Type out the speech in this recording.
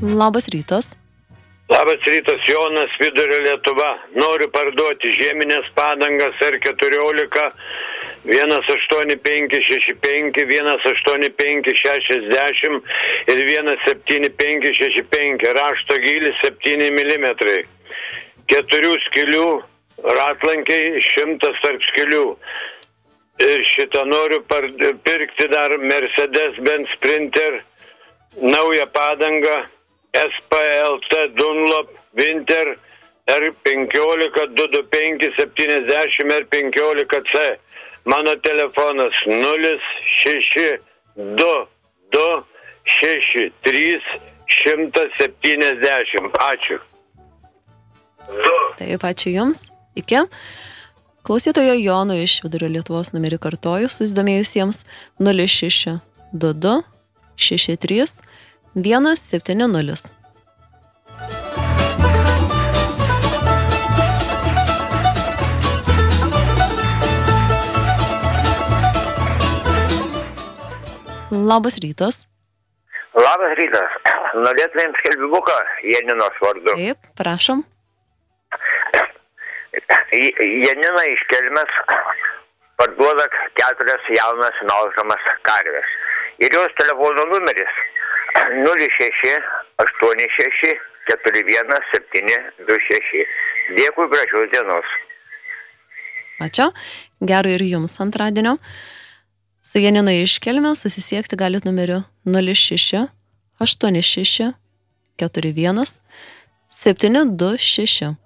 Labas rytas. Labas rytas, Jonas, Vidurio Lietuva. Noriu parduoti žieminės padangas R14 18565, 18560 ir 17565. Rašto gylis 7 mm. 4 skylių ratlankiai, 100 tarp skylių. Ir šitą noriu pirkti dar Mercedes-Benz Sprinter, naują padangą. SPLT Dunlop Winter R15 225 70 R15C. Mano telefonas 062263 170. Ačiū. Taip, ačiū Jums. Iki. Klausytojo Jono iš Vidurio Lietuvos numerį kartoju, susidomėjusiems 0622 63 170. Labas rytas. Labas rytas. Norėtumėm skelbimuką Janinos vardu. Taip, prašom. Janina iš Kelmės parduoda 4 jaunas melžamas karves. Ir jos telefono numeris 0686 41726. Dėkui, gražios dienos. Ačiū. Gero ir Jums antradienio. Su Janina iš Kelmės susisiekti galite numeriu 0686 41 726.